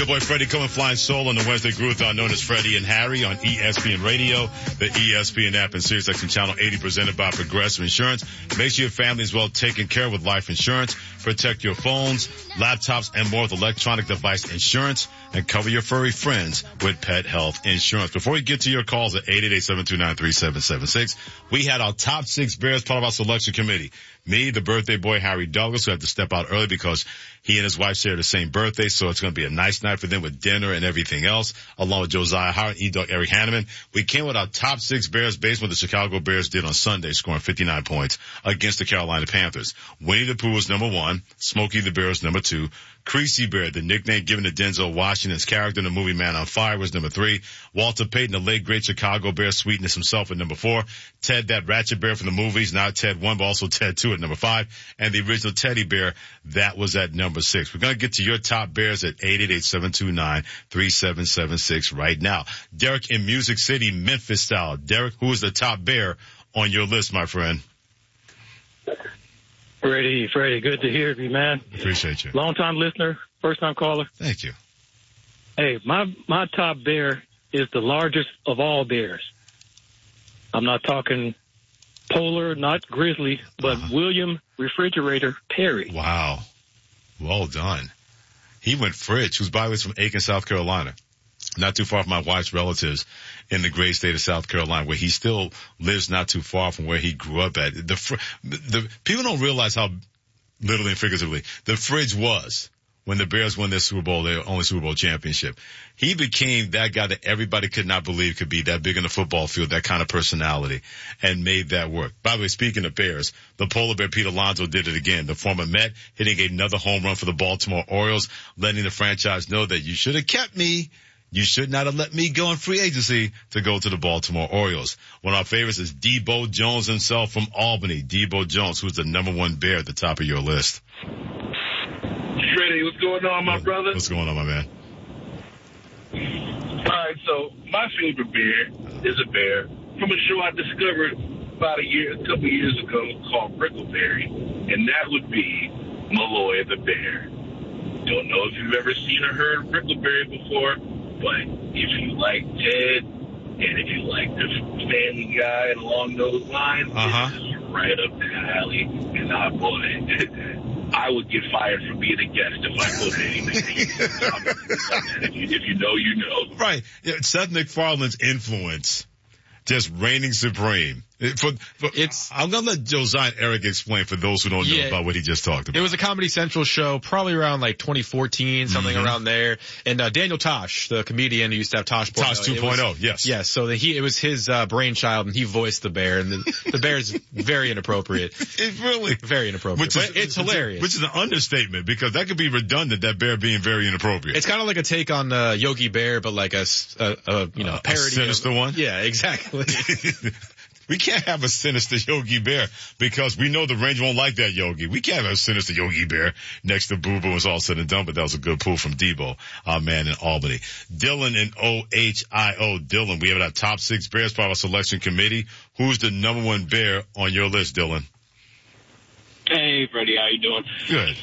Good boy Freddie coming flying solo on the Wednesday Groovathon known as Freddie and Harry on ESPN Radio, the ESPN app, and SiriusXM Channel 80 presented by Progressive Insurance. Make sure your family is well taken care of with life insurance. Protect your phones, laptops, and more with electronic device insurance. And cover your furry friends with pet health insurance. Before we get to your calls at 888-729-3776, we had our top 6 Bears part of our selection committee. Me, the birthday boy, Harry Douglas, who had to step out early because he and his wife share the same birthday, so it's going to be a nice night for them with dinner and everything else, along with Josiah Howard, E-Dog, Eric Hanneman. We came with our top 6 Bears based on what the Chicago Bears did on Sunday, scoring 59 points against the Carolina Panthers. Winnie the Pooh was number 1, Smokey the Bear was number 2, Creasy Bear, the nickname given to Denzel Washington's character in the movie Man on Fire, was number 3. Walter Payton, the late great Chicago Bear sweetness himself, at number 4. Ted, that ratchet bear from the movies, not Ted 1, but also Ted 2 at number 5. And the original Teddy Bear, that was at number 6. We're going to get to your top Bears at 888-729-3776 right now. Derek in Music City, Memphis style. Derek, who is the top Bear on your list, my friend? Freddie, good to hear you, man. Appreciate you. Long-time listener, first-time caller. Thank you. Hey, my top Bear is the largest of all bears. I'm not talking polar, not grizzly, but William Refrigerator Perry. Wow. Well done. He went fridge, who's by the way from Aiken, South Carolina. Not too far from my wife's relatives in the great state of South Carolina, where he still lives not too far from where he grew up at. The people don't realize how literally and figuratively the fridge was when the Bears won their Super Bowl, their only Super Bowl championship. He became that guy that everybody could not believe could be that big in the football field, that kind of personality, and made that work. By the way, speaking of Bears, the polar bear Pete Alonso did it again. The former Met hitting another home run for the Baltimore Orioles, letting the franchise know that you should have kept me. You should not have let me go in free agency to go to the Baltimore Orioles. One of our favorites is Debo Jones himself from Albany. Debo Jones, who's the number 1 Bear at the top of your list. Freddie, what's going on, my brother? What's going on, my man? All right, so my favorite bear is a bear from a show I discovered about a couple years ago called Brickleberry, and that would be Malloy the Bear. Don't know if you've ever seen or heard of Brickleberry before, but if you like Ted and if you like the Family Guy and along those lines, this is right up the alley. And I would get fired for being a guest if I put anything. If you know, you know. Right. Yeah, Seth MacFarlane's influence just reigning supreme. I'm going to let Josiah and Eric explain for those who don't know about what he just talked about. It was a Comedy Central show, probably around like 2014, something around there. And Daniel Tosh, the comedian who used to have Tosh 2.0, yes. Yes, so it was his brainchild, and he voiced the bear, and the bear is very inappropriate. It's really very inappropriate. But it's hilarious. Which is an understatement, because that could be redundant, that bear being very inappropriate. It's kind of like a take on Yogi Bear, but like a parody. A sinister one? Yeah, exactly. We can't have a sinister Yogi Bear because we know the range won't like that Yogi. We can't have a sinister Yogi Bear next to Boo Boo when it's all said and done, but that was a good pull from Debo, our man in Albany. Dylan in OHIO. Dylan, we have our top 6 Bears part of our selection committee. Who's the number 1 Bear on your list, Dylan? Hey, Freddie, how you doing? Good.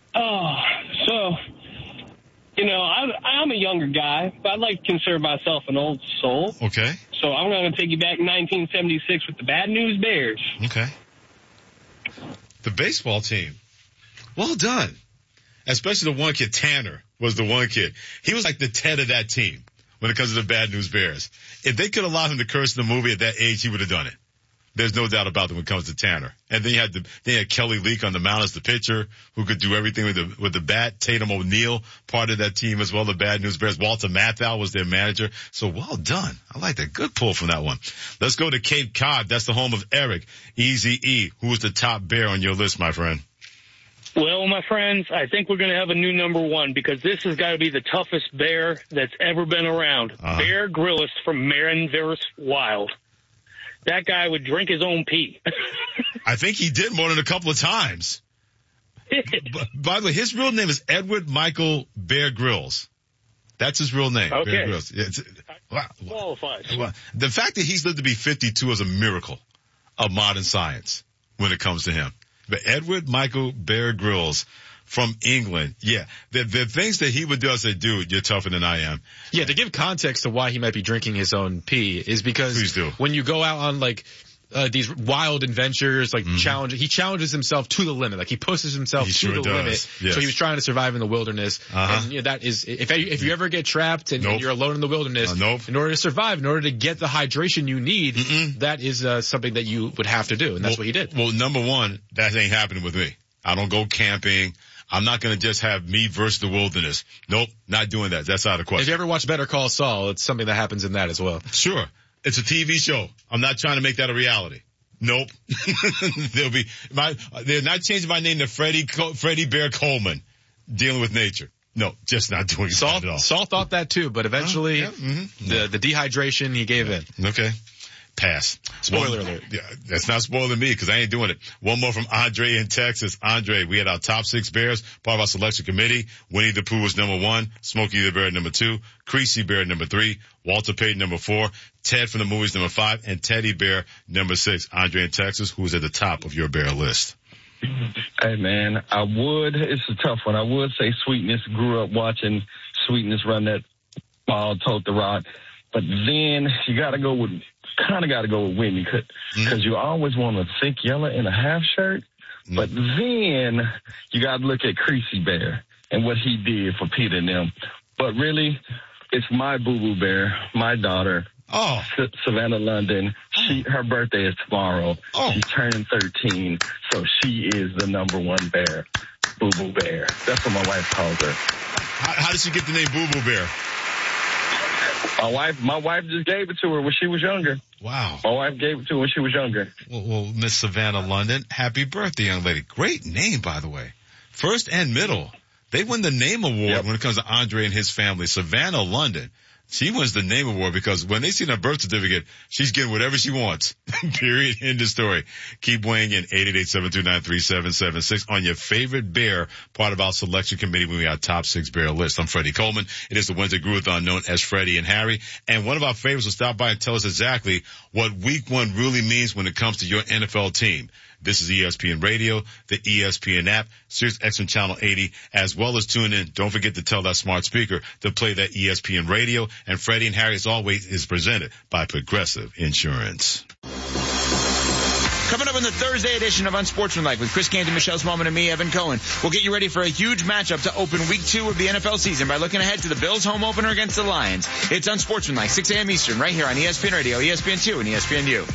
I'm a younger guy, but I'd like to consider myself an old soul. Okay. So I'm going to take you back in 1976 with the Bad News Bears. Okay. The baseball team. Well done. Especially the one kid, Tanner, was the one kid. He was like the Ted of that team when it comes to the Bad News Bears. If they could allow him to curse in the movie at that age, he would have done it. There's no doubt about it when it comes to Tanner. And then you had Kelly Leak on the mound as the pitcher who could do everything with the bat. Tatum O'Neal, part of that team as well, the Bad News Bears. Walter Matthau was their manager. So well done. I like that. Good pull from that one. Let's go to Cape Cod. That's the home of Eric. Easy E. Who's the top Bear on your list, my friend? Well, my friends, I think we're going to have a new number 1 because this has got to be the toughest bear that's ever been around. Bear Grylls from Marin vs. Wild. That guy would drink his own pee. I think he did more than a couple of times. By the way, his real name is Edward Michael Bear Grylls. That's his real name. Okay. Bear Grylls. Yeah, Qualifies. The fact that he's lived to be 52 is a miracle of modern science when it comes to him. But Edward Michael Bear Grylls from England. Yeah. The things that he would do, I said, dude, you're tougher than I am. Yeah, to give context to why he might be drinking his own pee is because when you go out on like these wild adventures, like he challenges himself to the limit. Like he pushes himself to the limit. Yes. So he was trying to survive in the wilderness. And that is, if you ever get trapped and you're alone in the wilderness, in order to survive, in order to get the hydration you need, that is something that you would have to do. And that's what he did. Well, number one, that ain't happening with me. I don't go camping. I'm not going to just have me versus the wilderness. Nope, not doing that. That's out of the question. If you ever watch Better Call Saul, it's something that happens in that as well. Sure. It's a TV show. I'm not trying to make that a reality. Nope. They're not changing my name to Freddie Bear Coleman, dealing with nature. No, just not doing that at all. Saul thought that too, but eventually the dehydration, he gave in. Okay. Pass. Spoiler alert. Yeah, that's not spoiling me because I ain't doing it. One more from Andre in Texas. Andre, we had our top 6 Bears, part of our selection committee. Winnie the Pooh was number 1, Smokey the Bear number 2, Creasy Bear number 3, Walter Payton number 4, Ted from the movies number 5, and Teddy Bear number 6. Andre in Texas, who is at the top of your Bear list? Hey man, it's a tough one. I would say Sweetness. Grew up watching Sweetness run that ball, tote the rock. But then you gotta go with Whitney because you always want a thick yellow in a half shirt. But then you got to look at Creasy Bear and what he did for Peter and them. But really, it's my boo-boo bear, my daughter, Savannah London. Her birthday is tomorrow. She's turning 13, so she is the number 1 bear, boo-boo bear. That's what my wife calls her. How did she get the name boo-boo bear? My wife just gave it to her when she was younger. Wow. My wife gave it to her when she was younger. Well, Miss Savannah London, happy birthday, young lady. Great name, by the way. First and middle. They win the name award when it comes to Andre and his family. Savannah London. She wins the name award because when they see her birth certificate, she's getting whatever she wants. Period. End of story. Keep weighing in 888-729-3776 on your favorite bear, part of our selection committee when we got top 6 bear list. I'm Freddie Coleman. It is the Wednesday Groovathon known as Freddie and Harry. And one of our favorites will stop by and tell us exactly what week 1 really means when it comes to your NFL team. This is ESPN Radio, the ESPN app, Sirius XM Channel 80, as well as tune in. Don't forget to tell that smart speaker to play that ESPN Radio. And Freddie and Harry, as always, is presented by Progressive Insurance. Coming up in the Thursday edition of Unsportsmanlike with Chris Canty, Michelle Smallman, and me, Evan Cohen. We'll get you ready for a huge matchup to open week 2 of the NFL season by looking ahead to the Bills' home opener against the Lions. It's Unsportsmanlike, 6 a.m. Eastern, right here on ESPN Radio, ESPN2, and ESPNU.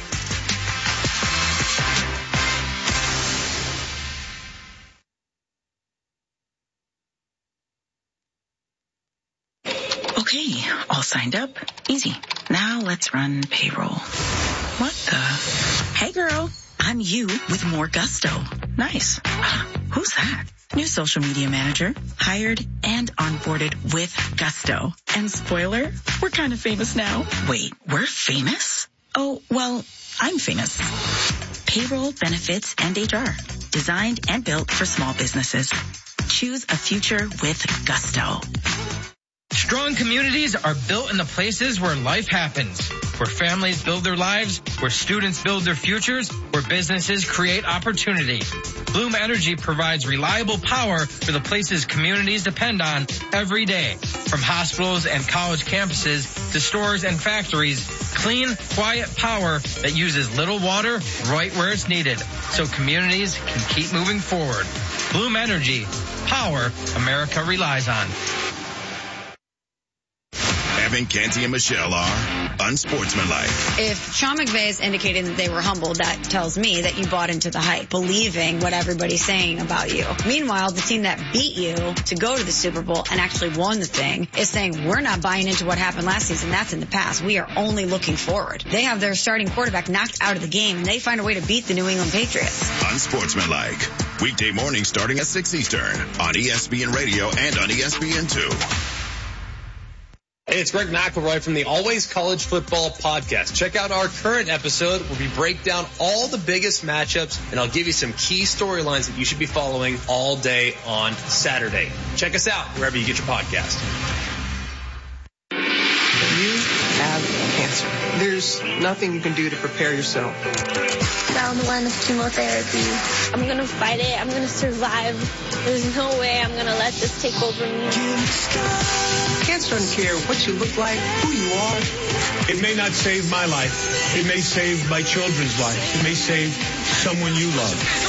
Okay, all signed up. Easy. Now let's run payroll. What the? Hey girl, I'm you with more gusto. Nice. Who's that? New social media manager. Hired and onboarded with gusto. And spoiler, we're kind of famous now. Wait, we're famous? Oh, well, I'm famous. Payroll, benefits, and HR. Designed and built for small businesses. Choose a future with gusto. Strong communities are built in the places where life happens, where families build their lives, where students build their futures, where businesses create opportunity. Bloom Energy provides reliable power for the places communities depend on every day. From hospitals and college campuses to stores and factories, clean, quiet power that uses little water right where it's needed so communities can keep moving forward. Bloom Energy, power America relies on. Evan, Canty, and Michelle are unsportsmanlike. If Sean McVay is indicating that they were humbled, that tells me that you bought into the hype, believing what everybody's saying about you. Meanwhile, the team that beat you to go to the Super Bowl and actually won the thing is saying, we're not buying into what happened last season. That's in the past. We are only looking forward. They have their starting quarterback knocked out of the game, and they find a way to beat the New England Patriots. Unsportsmanlike. Weekday morning starting at 6 Eastern on ESPN Radio and on ESPN2. Hey, it's Greg McElroy from the Always College Football Podcast. Check out our current episode where we break down all the biggest matchups, and I'll give you some key storylines that you should be following all day on Saturday. Check us out wherever you get your podcast. You have cancer. cancer. There's nothing you can do to prepare yourself. Down the line of chemotherapy. I'm going to fight it. I'm going to survive. There's no way I'm going to let this take over me. Cancer doesn't care what you look like, who you are. It may not save my life. It may save my children's life. It may save someone you love.